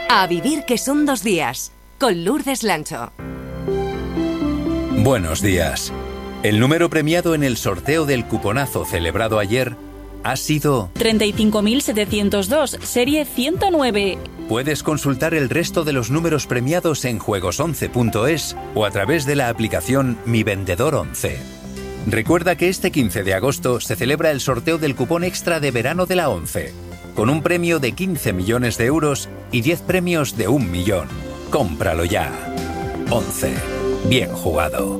A vivir que son 2 días, con Lourdes Lancho. Buenos días. El número premiado en el sorteo del cuponazo celebrado ayer ha sido 35.702, serie 109. Puedes consultar el resto de los números premiados en juegos11.es o a través de la aplicación Mi Vendedor 11. Recuerda que este 15 de agosto se celebra el sorteo del cupón extra de verano de la 11, con un premio de 15 millones de euros y 10 premios de 1 millón. Cómpralo ya. 11. Bien jugado.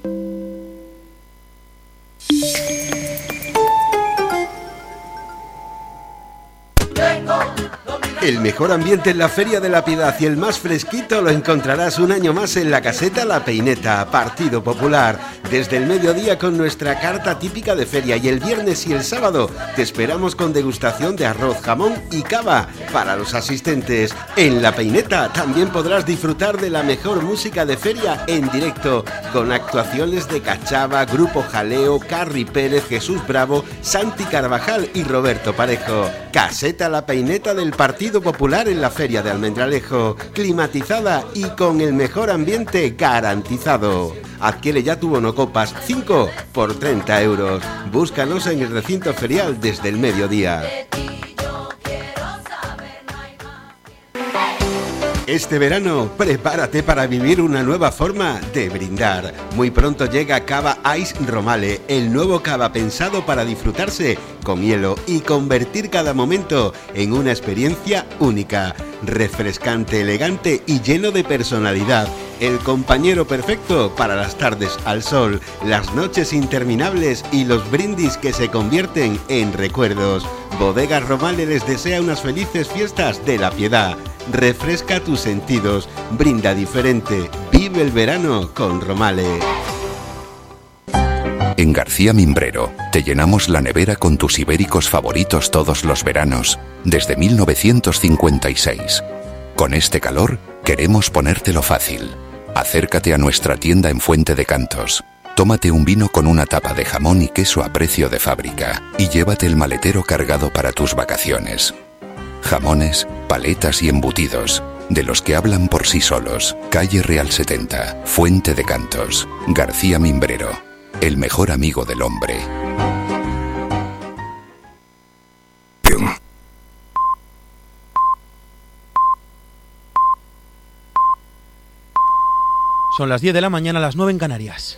El mejor ambiente en la Feria de la Piedad y el más fresquito lo encontrarás un año más en la caseta La Peineta, Partido Popular. Desde el mediodía con nuestra carta típica de feria y el viernes y el sábado te esperamos con degustación de arroz, jamón y cava para los asistentes. En La Peineta también podrás disfrutar de la mejor música de feria en directo con actuaciones de Cachava, Grupo Jaleo, Carri Pérez, Jesús Bravo, Santi Carvajal y Roberto Parejo. Caseta La Peineta del Partido Popular en la Feria de Almendralejo, climatizada y con el mejor ambiente garantizado. Adquiere ya tu bonocopas 5 por 30 euros. Búscanos en el recinto ferial desde el mediodía. Este verano, prepárate para vivir una nueva forma de brindar. Muy pronto llega Cava Ice Romale, el nuevo cava pensado para disfrutarse con hielo y convertir cada momento en una experiencia única. Refrescante, elegante y lleno de personalidad. El compañero perfecto para las tardes al sol, las noches interminables y los brindis que se convierten en recuerdos. Bodegas Romale les desea unas felices fiestas de la Piedad. Refresca tus sentidos, brinda diferente, vive el verano con Romale. En García Mimbrero te llenamos la nevera con tus ibéricos favoritos todos los veranos, desde 1956. Con este calor, queremos ponértelo fácil. Acércate a nuestra tienda en Fuente de Cantos. Tómate un vino con una tapa de jamón y queso a precio de fábrica y llévate el maletero cargado para tus vacaciones. Jamones, paletas y embutidos, de los que hablan por sí solos. Calle Real 70, Fuente de Cantos. García Mimbrero, el mejor amigo del hombre. Son las 10 de la mañana, las 9 en Canarias.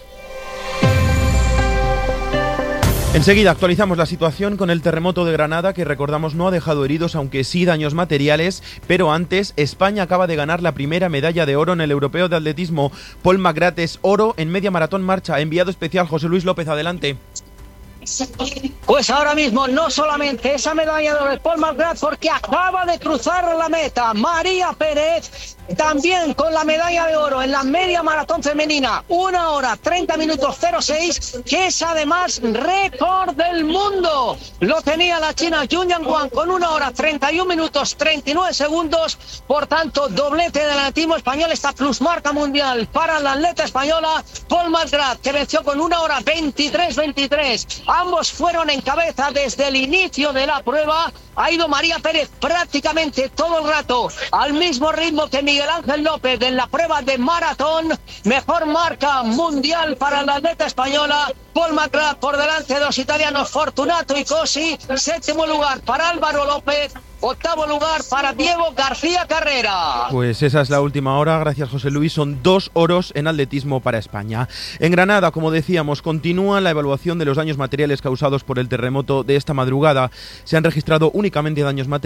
Enseguida actualizamos la situación con el terremoto de Granada, que recordamos no ha dejado heridos, aunque sí daños materiales. Pero antes, España acaba de ganar la primera medalla de oro en el Europeo de Atletismo. Paul McGrath es oro en media maratón marcha. Enviado especial José Luis López, adelante. Pues ahora mismo no solamente esa medalla de oro de Paul McGrath, porque acaba de cruzar la meta María Pérez, también con la medalla de oro en la media maratón femenina, 1 hora 30 minutos 06, que es además récord del mundo. Lo tenía la china Junyan Wang con 1 hora 31 minutos 39 segundos. Por tanto, doblete del atletismo español, esta plusmarca mundial para la atleta española Paul McGrath, que venció con 1 hora 23:23. Ambos fueron en cabeza desde el inicio de la prueba. Ha ido María Pérez prácticamente todo el rato al mismo ritmo que Miguel Ángel López en la prueba de maratón. Mejor marca mundial para la atleta española. Paul McGrath por delante de los italianos Fortunato y Cosi. 7º lugar para Álvaro López. 8º lugar para Diego García Carrera. Pues esa es la última hora, gracias José Luis. Son 2 oros en atletismo para España. En Granada, como decíamos, continúa la evaluación de los daños materiales causados por el terremoto de esta madrugada. Se han registrado únicamente daños materiales